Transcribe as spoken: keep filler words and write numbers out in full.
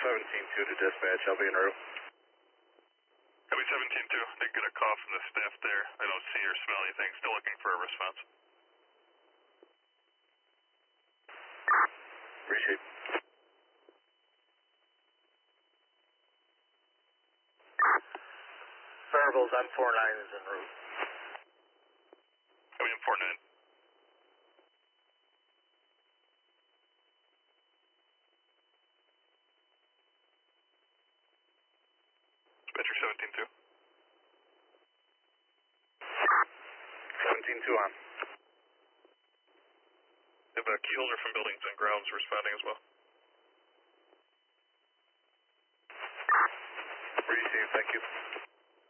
seventeen two to dispatch, I'll be en route. Copy seventeen two, didn't get a call from the staff there. I don't see or smell anything, still looking for a response. Appreciate it. Variables M forty-nine is en route. Copy M forty-nine. Dispatcher seventeen two. seventeen two on. We have a key holder from buildings and grounds responding as well.